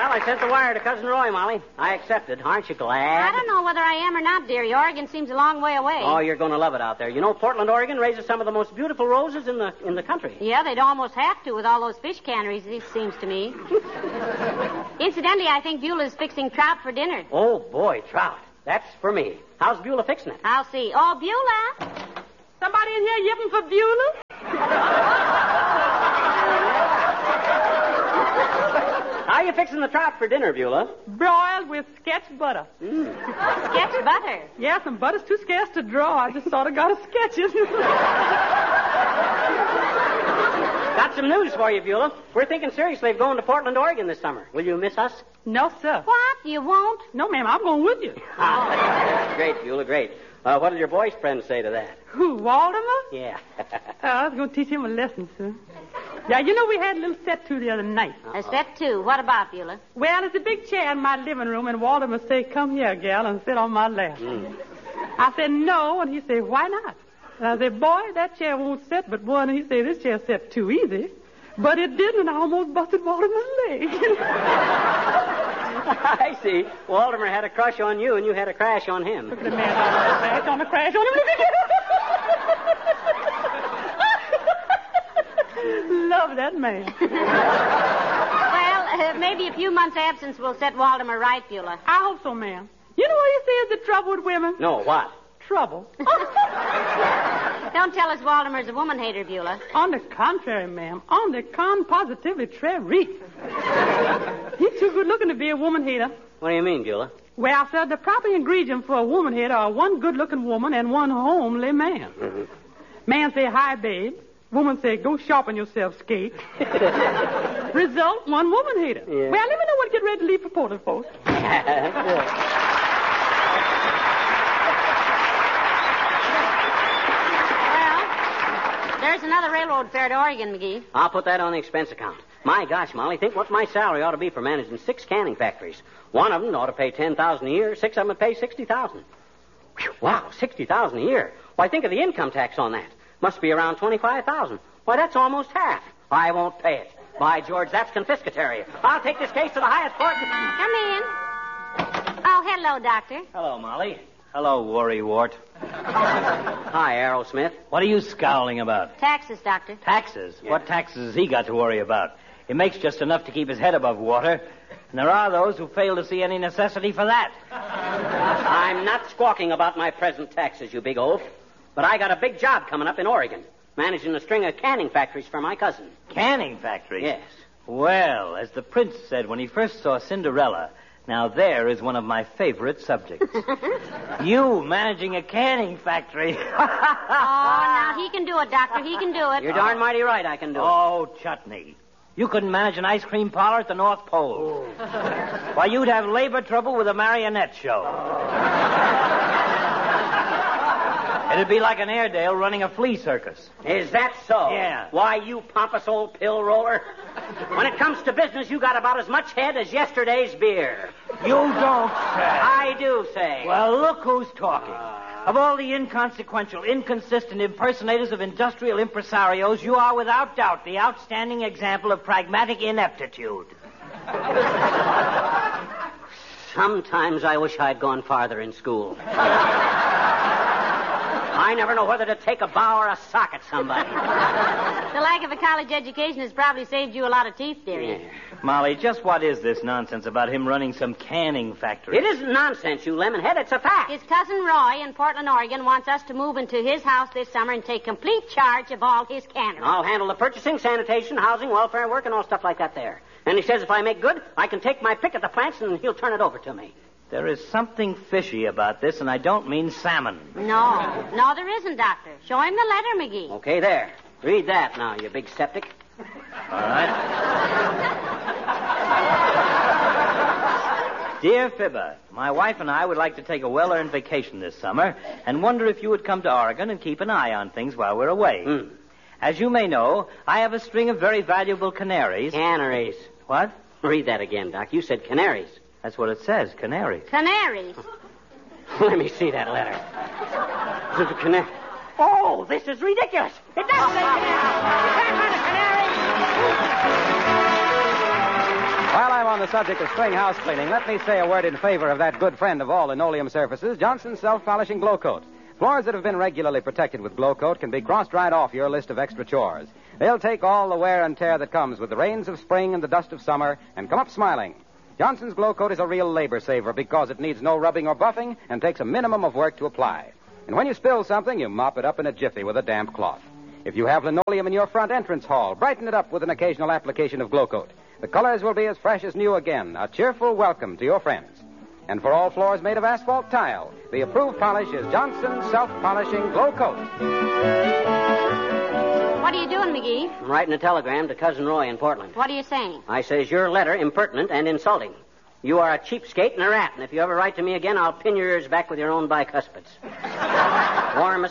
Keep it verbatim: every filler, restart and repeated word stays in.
Well, I sent the wire to Cousin Roy, Molly. I accepted. Aren't you glad? I don't know whether I am or not, dearie. Oregon seems a long way away. Oh, you're going to love it out there. You know, Portland, Oregon raises some of the most beautiful roses in the in the country. Yeah, they'd almost have to with all those fish canneries, it seems to me. Incidentally, I think Beulah's fixing trout for dinner. Oh, boy, trout. That's for me. How's Beulah fixing it? I'll see. Oh, Beulah. Somebody in here yipping for Beulah? How are you fixing the trout for dinner, Beulah? Broiled with sketch butter. Mm. Sketch butter? Yeah, some butter's too scarce to draw. I just sort of got to sketch it. Got some news for you, Beulah. We're thinking seriously of going to Portland, Oregon this summer. Will you miss us? No, sir. What? You won't? No, ma'am, I'm going with you. Great, Beulah, great. Uh, what did your boy's friends say to that? Who, Waldemar? Yeah. Oh, I was going to teach him a lesson, sir. Yeah, you know, we had a little set to the other night. A set two. What about, Beulah? Well, there's a big chair in my living room, and Waldemar say, "Come here, gal, and sit on my lap." Mm. I said, "No," and he said, "Why not?" And I said, "Boy, that chair won't sit but one." And he said, "This chair set too easy." But it didn't, and I almost busted Waldemar's leg. I see. Waldemar had a crush on you, and you had a crash on him. Look at the man on the crash on the crash on him. Love that man. Well, uh, maybe a few months' absence will set Waldemar right, Beulah. I hope so, ma'am. You know what you say is the trouble with women? No, what? Trouble. Don't tell us Waldemar's a woman hater, Beulah. On the contrary, ma'am. On the con positively très. He's too good looking to be a woman hater. What do you mean, Beulah? Well, sir, the proper ingredient for a woman hater are one good-looking woman and one homely man. Mm-hmm. Man say, "Hi, babe." Woman say, "Go sharpen yourself, skate." Result, one woman hater. Yeah. Well, let me know when to get ready to leave for Portland, folks. There's another railroad fare to Oregon, McGee. I'll put that on the expense account. My gosh, Molly, think what my salary ought to be for managing six canning factories. One of them ought to pay ten thousand dollars a year. Six of them would pay sixty thousand dollars. Wow, sixty thousand dollars a year. Why, think of the income tax on that. Must be around twenty-five thousand dollars. Why, that's almost half. I won't pay it. By George, that's confiscatory. I'll take this case to the highest court. Come in. Oh, hello, Doctor. Hello, Molly. Hello, Worrywart. Hi, Aerosmith. What are you scowling about? Taxes, Doctor. Taxes? Yeah. What taxes has he got to worry about? He makes just enough to keep his head above water, and there are those who fail to see any necessity for that. I'm not squawking about my present taxes, you big oaf. But I got a big job coming up in Oregon, managing a string of canning factories for my cousin. Canning factories? Yes. Well, as the prince said when he first saw Cinderella, now there is one of my favorite subjects. You managing a canning factory. Oh, now he can do it, Doctor. He can do it. You're darn mighty right I can do it. Oh, chutney. You couldn't manage an ice cream parlor at the North Pole. Oh. Why, you'd have labor trouble with a marionette show. It'd be like an Airedale running a flea circus. Is that so? Yeah. Why, you pompous old pill roller. When it comes to business, you got about as much head as yesterday's beer. You don't say. I do say. Well, look who's talking. Uh... Of all the inconsequential, inconsistent impersonators of industrial impresarios, you are without doubt the outstanding example of pragmatic ineptitude. Sometimes I wish I'd gone farther in school. I never know whether to take a bow or a sock at somebody. The lack of a college education has probably saved you a lot of teeth, dearie. Yeah. Molly, just what is this nonsense about him running some canning factory? It isn't nonsense, you lemonhead. It's a fact. His cousin Roy in Portland, Oregon, wants us to move into his house this summer and take complete charge of all his canneries. I'll handle the purchasing, sanitation, housing, welfare work, and all stuff like that there. And he says if I make good, I can take my pick at the plants and he'll turn it over to me. There is something fishy about this, and I don't mean salmon. No. No, there isn't, Doctor. Show him the letter, McGee. Okay, there. Read that now, you big septic. All right. Dear Fibber, my wife and I would like to take a well-earned vacation this summer and wonder if you would come to Oregon and keep an eye on things while we're away. Mm. As you may know, I have a string of very valuable canaries. Canaries. What? Read that again, Doc. You said canaries. That's what it says, canaries. Canaries. Let me see that letter. Is it a canary? Oh, this is ridiculous. It does say canary. You can't run a canary. While I'm on on the subject of spring house cleaning, let me say a word in favor of that good friend of all linoleum surfaces, Johnson's Self-Polishing Glow Coat. Floors that have been regularly protected with Glow Coat can be crossed right off your list of extra chores. They'll take all the wear and tear that comes with the rains of spring and the dust of summer and come up smiling. Johnson's Glow Coat is a real labor saver because it needs no rubbing or buffing and takes a minimum of work to apply. And when you spill something, you mop it up in a jiffy with a damp cloth. If you have linoleum in your front entrance hall, brighten it up with an occasional application of Glow Coat. The colors will be as fresh as new again, a cheerful welcome to your friends. And for all floors made of asphalt tile, the approved polish is Johnson's Self-Polishing Glow Coat. What are you doing, McGee? I'm writing a telegram to Cousin Roy in Portland. What are you saying? I says your letter impertinent and insulting. You are a cheapskate and a rat, and if you ever write to me again, I'll pin your ears back with your own bicuspids. Warm